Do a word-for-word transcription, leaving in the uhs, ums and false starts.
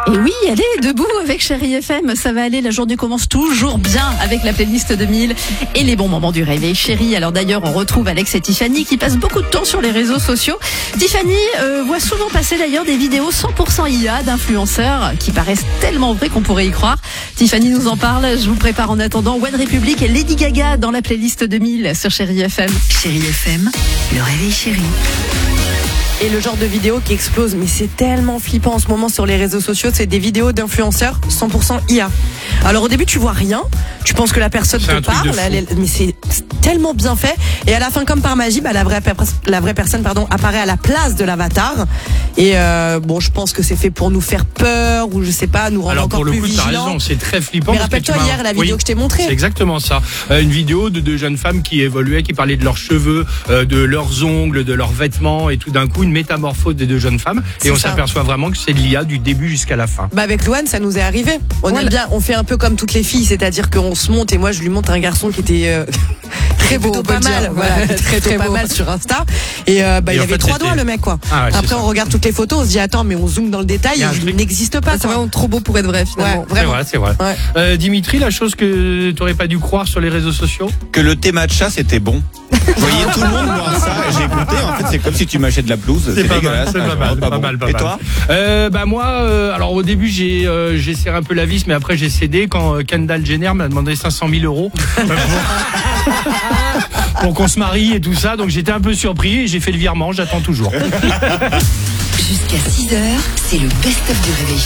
Et oui, allez, debout avec Chérie F M, ça va aller, la journée commence toujours bien avec la playlist deux mille et les bons moments du réveil chérie. Alors d'ailleurs, on retrouve Alex et Tiffany qui passent beaucoup de temps sur les réseaux sociaux. Tiffany euh, voit souvent passer d'ailleurs des vidéos cent pour cent I A d'influenceurs qui paraissent tellement vraies qu'on pourrait y croire. Tiffany nous en parle, je vous prépare en attendant One Republic et Lady Gaga dans la playlist deux mille sur Chérie F M. Chérie F M, le réveil chéri. Et le genre de vidéo qui explose, mais c'est tellement flippant en ce moment sur les réseaux sociaux, c'est des vidéos d'influenceurs cent pour cent I A. Alors au début tu vois rien, tu penses que la personne C'est te parle, elle est- mais c'est tellement bien fait. Et à la fin, comme par magie, bah, la vraie per- la vraie personne pardon apparaît à la place de l'avatar. Et euh, bon, je pense que c'est fait pour nous faire peur ou je sais pas, nous rendre Alors encore pour le plus coup, t'as vigilants. raison, c'est très flippant. Mais parce que rappelle-toi tu m'as- hier la vidéo Oui, que je t'ai montrée. C'est exactement ça. Euh, une vidéo de deux jeunes femmes qui évoluaient, qui parlaient de leurs cheveux, euh, de leurs ongles, de leurs vêtements, et tout d'un coup une métamorphose des deux jeunes femmes. C'est Et on ça. s'aperçoit vraiment que c'est de l'I A du début jusqu'à la fin. Bah avec Louane, ça nous est arrivé. On Voilà. aime bien, on fait un peu comme toutes les filles, c'est-à-dire qu'on se monte et moi je lui montre un garçon qui était euh, Très beau, plutôt on peut pas le dire. mal, voilà, Ouais, très très pas beau. mal sur Insta. Et euh, bah Et il en avait fait, trois c'était- doigts le mec quoi. Ah ouais, c'est Après ça. on regarde toutes les photos, on se dit attends mais on zoome dans le détail, Il y a un il truc- n'existe pas. C'est quoi. vraiment trop beau pour être vrai finalement. Ouais, C'est vraiment. vrai, c'est vrai. Ouais. Euh, Dimitri, la chose que t'aurais pas dû croire sur les réseaux sociaux? Que le thé matcha c'était bon. Vous voyez tout le monde boire ça, j'ai goûté, en fait c'est comme si tu m'achètes de la pelouse, c'est pas mal, dégueulasse, c'est hein, pas genre, mal, pas bon. mal, pas Et mal. toi euh, Bah moi, euh, alors au début j'ai euh, j'ai serré un peu la vis, mais après j'ai cédé quand euh, Kendall Jenner m'a demandé cinq cent mille euros euh, pour, pour qu'on se marie et tout ça. Donc j'étais un peu surpris et j'ai fait le virement. J'attends toujours. Jusqu'à six heures, c'est le best-of du réveil chéri.